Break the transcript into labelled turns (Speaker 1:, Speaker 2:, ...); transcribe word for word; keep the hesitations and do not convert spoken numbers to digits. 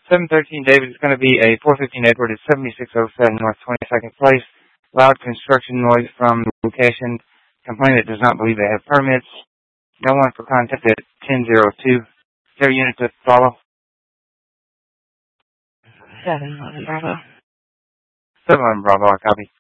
Speaker 1: seven thirteen David, it's going to be a four fifteen Edward at seventy-six oh seven North twenty-second Place. Loud construction noise from the location. Complainant does not believe they have permits. No one for contact at ten oh two. Is there a unit to follow?
Speaker 2: seven eleven Bravo.
Speaker 1: seven eleven Bravo, I copy.